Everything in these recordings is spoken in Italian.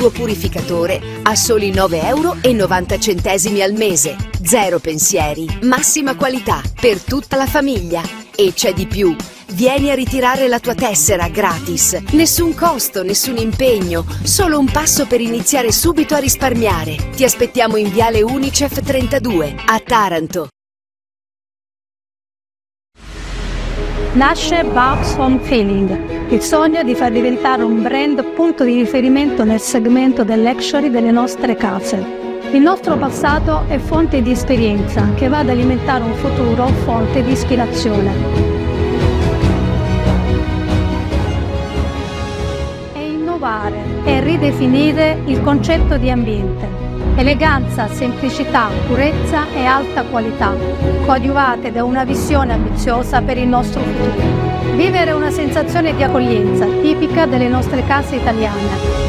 tuo purificatore a soli 9,90 € al mese. Zero pensieri, massima qualità per tutta la famiglia. E c'è di più. Vieni a ritirare la tua tessera gratis. Nessun costo, nessun impegno, solo un passo per iniziare subito a risparmiare. Ti aspettiamo in Viale Unicef 32 a Taranto. Nasce Babs Home Feeling, il sogno di far diventare un brand punto di riferimento nel segmento del luxury delle nostre case. Il nostro passato è fonte di esperienza che va ad alimentare un futuro fonte di ispirazione. E innovare e ridefinire il concetto di ambiente. Eleganza, semplicità, purezza e alta qualità, coadiuvate da una visione ambiziosa per il nostro futuro. Vivere una sensazione di accoglienza tipica delle nostre case italiane.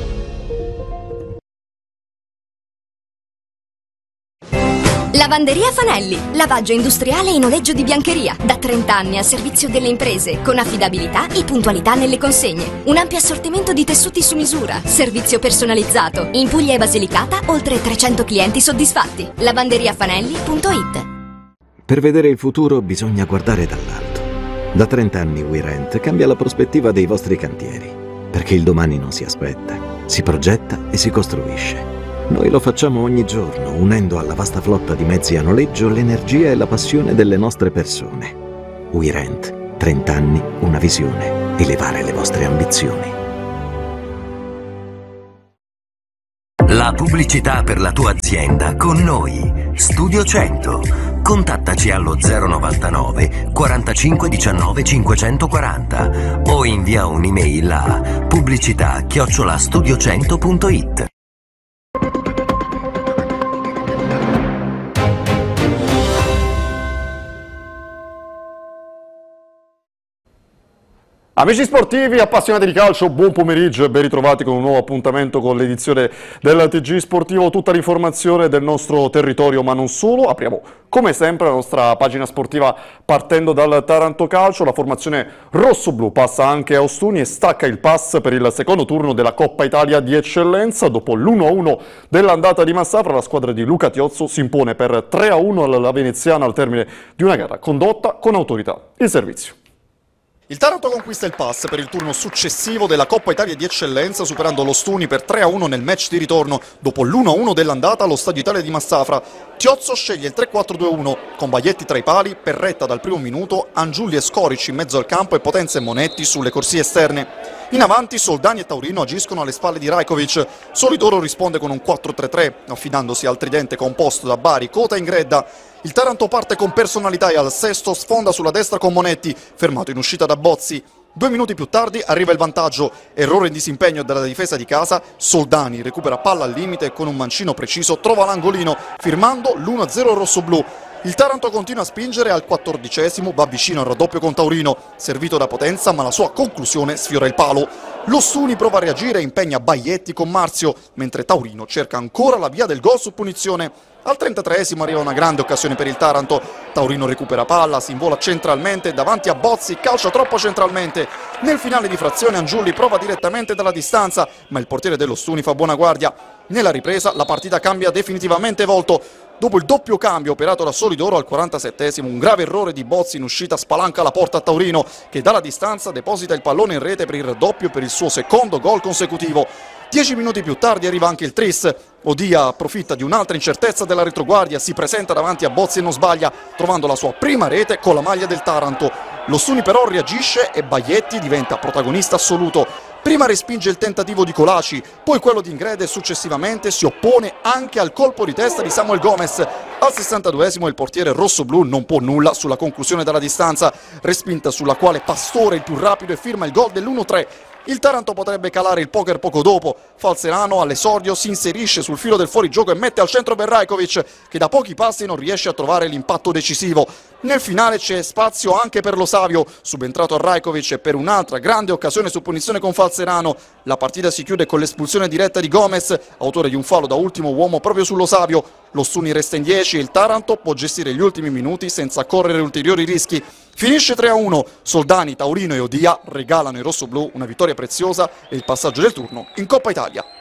Lavanderia Fanelli, lavaggio industriale e noleggio di biancheria, da 30 anni al servizio delle imprese, con affidabilità e puntualità nelle consegne. Un ampio assortimento di tessuti su misura, servizio personalizzato. In Puglia e Basilicata, oltre 300 clienti soddisfatti. lavanderiafanelli.it. Per vedere il futuro bisogna guardare dall'alto. Da 30 anni WeRent cambia la prospettiva dei vostri cantieri, perché il domani non si aspetta, si progetta e si costruisce. Noi lo facciamo ogni giorno, unendo alla vasta flotta di mezzi a noleggio l'energia e la passione delle nostre persone. WeRent, 30 anni, una visione, elevare le vostre ambizioni. La pubblicità per la tua azienda con noi. Studio 100. Contattaci allo 099 45 19 540 o invia un'email a pubblicità@studio100.it. Amici sportivi, appassionati di calcio, buon pomeriggio e ben ritrovati con un nuovo appuntamento con l'edizione del TG Sportivo, tutta l'informazione del nostro territorio ma non solo. Apriamo come sempre la nostra pagina sportiva partendo dal Taranto Calcio. La formazione rossoblu passa anche a Ostuni e stacca il pass per il secondo turno della Coppa Italia di Eccellenza. Dopo l'1-1 dell'andata di Massafra, la squadra di Luca Tiozzo si impone per 3-1 alla Veneziana al termine di una gara condotta con autorità. Il servizio. Il Taranto conquista il pass per il turno successivo della Coppa Italia di Eccellenza, superando l'Ostuni per 3-1 nel match di ritorno. Dopo l'1-1 dell'andata allo Stadio Italia di Massafra, Tiozzo sceglie il 3-4-2-1 con Baglietti tra i pali, Perretta dal primo minuto, Angiulli e Scorici in mezzo al campo e Potenza e Monetti sulle corsie esterne. In avanti Soldani e Taurino agiscono alle spalle di Rajkovic. Solidoro risponde con un 4-3-3, affidandosi al tridente composto da Bari, Cota e Ingredda. Il Taranto parte con personalità e al sesto sfonda sulla destra con Monetti, fermato in uscita da Bozzi. 2 minuti più tardi arriva il vantaggio, errore in disimpegno della difesa di casa, Soldani recupera palla al limite e con un mancino preciso trova l'angolino, firmando l'1-0 rossoblù. Il Taranto continua a spingere, al 14esimo va vicino al raddoppio con Taurino, servito da Potenza ma la sua conclusione sfiora il palo. L'Ostuni prova a reagire e impegna Baglietti con Marzio, mentre Taurino cerca ancora la via del gol su punizione. Al 33esimo arriva una grande occasione per il Taranto, Taurino recupera palla, si invola centralmente davanti a Bozzi, calcia troppo centralmente. Nel finale di frazione Angiulli prova direttamente dalla distanza, ma il portiere dell'Ostuni fa buona guardia. Nella ripresa la partita cambia definitivamente volto. Dopo il doppio cambio operato da Solidoro al 47esimo, un grave errore di Bozzi in uscita spalanca la porta a Taurino, che dalla distanza deposita il pallone in rete per il raddoppio per il suo secondo gol consecutivo. 10 minuti più tardi arriva anche il tris. Odia approfitta di un'altra incertezza della retroguardia, si presenta davanti a Bozzi e non sbaglia, trovando la sua prima rete con la maglia del Taranto. L'Ostuni però reagisce e Baglietti diventa protagonista assoluto. Prima respinge il tentativo di Colaci, poi quello di Ingrede e successivamente si oppone anche al colpo di testa di Samuel Gomez. Al 62esimo il portiere rossoblù non può nulla sulla conclusione dalla distanza, respinta sulla quale Pastore il più rapido e firma il gol dell'1-3. Il Taranto potrebbe calare il poker poco dopo. Falzerano all'esordio si inserisce sul filo del fuorigioco e mette al centro per Rajkovic, che da pochi passi non riesce a trovare l'impatto decisivo. Nel finale c'è spazio anche per Lo Savio, subentrato a Rajkovic e per un'altra grande occasione su punizione con Falzerano. La partita si chiude con l'espulsione diretta di Gomez, autore di un fallo da ultimo uomo proprio su Lo Savio. L'Ostuni resta in 10 e il Taranto può gestire gli ultimi minuti senza correre ulteriori rischi. Finisce 3-1, Soldani, Taurino e Odia regalano ai rossoblù una vittoria preziosa e il passaggio del turno in Coppa Italia.